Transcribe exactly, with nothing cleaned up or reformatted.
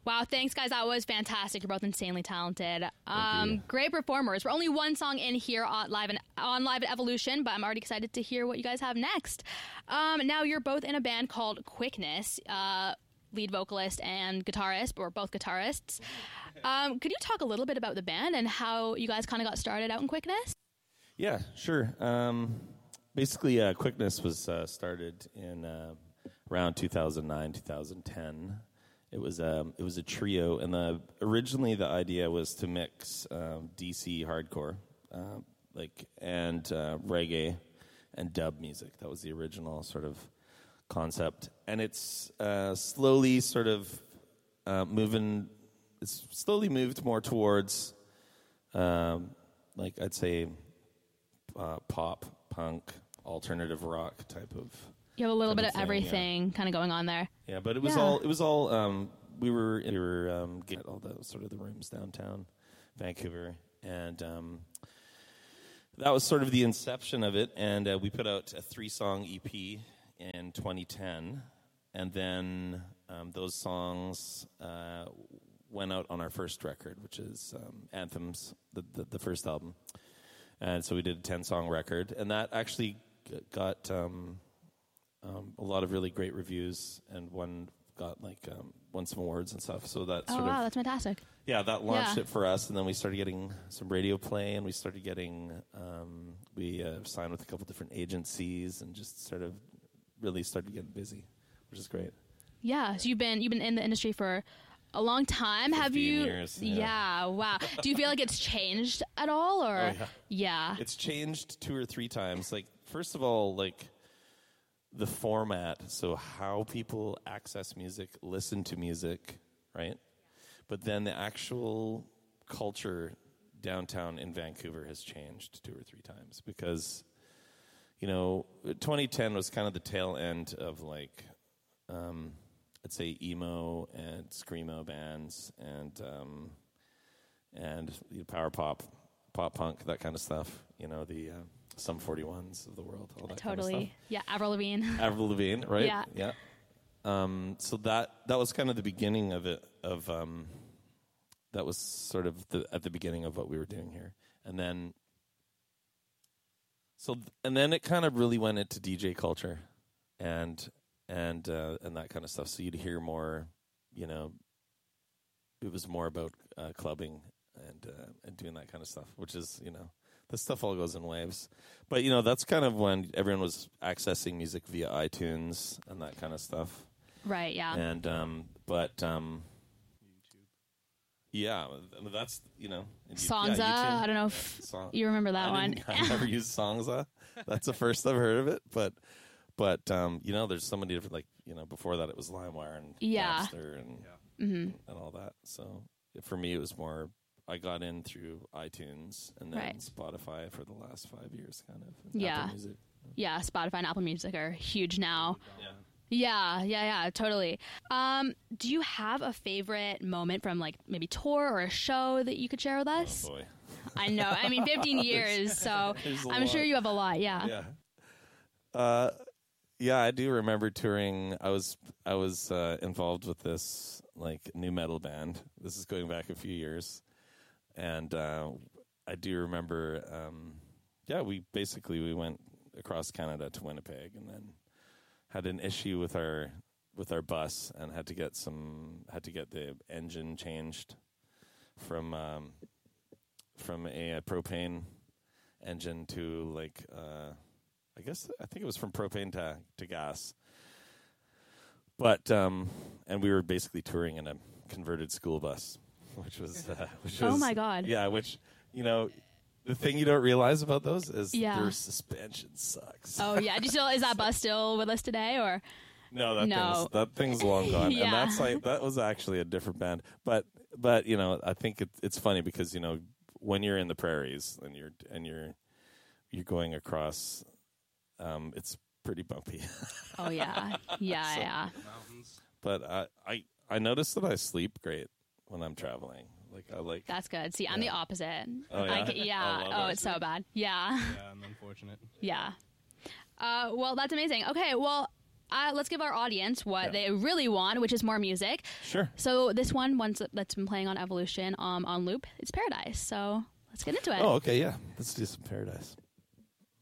Wow, thanks, guys. That was fantastic. You're both insanely talented. Um, great performers. We're only one song in here on live and on live at Evolution, but I'm already excited to hear what you guys have next. Um, now, you're both in a band called Quickness. Uh, lead vocalist and guitarist, or both guitarists. Um, could you talk a little bit about the band and how you guys kind of got started out in Quickness? Yeah, sure. Um, basically, uh, Quickness was uh, started in uh, around two thousand nine, two thousand ten. It was um, it was a trio, and the, originally the idea was to mix um, D C hardcore, uh, like and uh, reggae and dub music. That was the original sort of concept, and it's uh, slowly sort of uh, moving. It's slowly moved more towards, um, like I'd say, uh, pop, punk, alternative rock type of. You have a little bit of thing, everything yeah. kind of going on there. Yeah, but it was yeah. all it was all um, we were we were um, getting all the sort of the rooms downtown Vancouver, and um, that was sort of the inception of it. And uh, we put out a three song E P in twenty ten, and then um, those songs uh, went out on our first record, which is um, Anthems, the, the the first album. And so we did a ten song record, and that actually got. Um, Um, a lot of really great reviews, and one got like um, won some awards and stuff. So that Oh sort wow, of that's fantastic. yeah, that launched Yeah. it for us, and then we started getting some radio play, and we started getting um, we uh, signed with a couple different agencies, and just sort of really started getting busy, which is great. Yeah, so you've been you've been in the industry for a long time. Have you? Years, yeah. yeah. Wow. Do you feel like it's changed at all, or Oh, yeah. yeah? It's changed two or three times. Like first of all, like. The format, so how people access music, listen to music, right? But then the actual culture downtown in Vancouver has changed two or three times because, you know, twenty ten was kind of the tail end of like, um, I'd say emo and screamo bands and um, and you know, power pop, pop punk, that kind of stuff. You know, the uh, Sum forty-ones of the world, all that Totally. kind of stuff. Yeah, Avril Lavigne. Avril Lavigne, right? Yeah. Yeah. Um, so that that was kind of the beginning of it. Of um, that was sort of the at the beginning of what we were doing here, and then so th- and then it kind of really went into D J culture, and and uh, and that kind of stuff. So you'd hear more, you know, it was more about uh, clubbing and uh, and doing that kind of stuff, which is you know. This stuff all goes in waves. But, you know, that's kind of when everyone was accessing music via iTunes and that kind of stuff. Right, yeah. And, um, but, um, yeah, that's, you know. Songza, yeah, I don't know if Song- you remember that I one. I never used Songza. That's the first I've heard of it. But, but um, you know, there's so many different, like, you know, before that it was LimeWire and Yeah. Napster and, Yeah. Mm-hmm. and all that. So for me, it was more... I got in through iTunes and then Right. Spotify for the last five years, kind of. and Yeah. Apple Music. Yeah, Spotify and Apple Music are huge now. Yeah. Yeah, yeah, yeah, totally. Um, do you have a favorite moment from like maybe tour or a show that you could share with us? Oh boy. I know. I mean, fifteen years, so There's a I'm sure lot. you have a lot. Yeah. Yeah. Uh, yeah, I do remember touring. I was I was uh, involved with this like new metal band. This is going back a few years. And uh, I do remember, um, yeah, we basically we went across Canada to Winnipeg, and then had an issue with our with our bus, and had to get some had to get the engine changed from um, from a, a propane engine to like uh, I guess I think it was from propane to to gas. But um, and we were basically touring in a converted school bus. Which was, uh, which was, Oh my God. Yeah, which, you know, the thing you don't realize about those is Yeah. their suspension sucks. Oh yeah. Do you still is that bus still with us today or? No, that No. thing's that thing's long gone, Yeah. and that's like that was actually a different band. But but you know, I think it, it's funny because you know when you're in the prairies and you're and you're you're going across, um, it's pretty bumpy. Oh yeah. Yeah, So- yeah. But I, I I noticed that I sleep great when I'm traveling. Like I like. That's good. See, I'm the opposite. Oh, I yeah? ca- yeah. Oh, Oh, well, it's so bad. Yeah. Yeah, I'm unfortunate. Yeah. Uh, well, that's amazing. Okay, well, uh, let's give our audience what Yeah. they really want, which is more music. Sure. So this one, once that's been playing on Evolution um, on loop, it's Paradise. So let's get into it. Oh, okay, yeah. Let's do some Paradise.